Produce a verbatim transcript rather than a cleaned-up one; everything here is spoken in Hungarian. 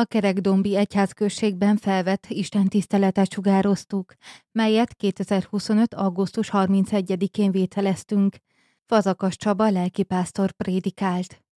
A Kerekdombi egyházközségben felvett istentiszteletet sugároztuk, melyet kétezer-huszonöt. augusztus harmincegyedikén vételeztünk. Fazakas Csaba lelkipásztor prédikált.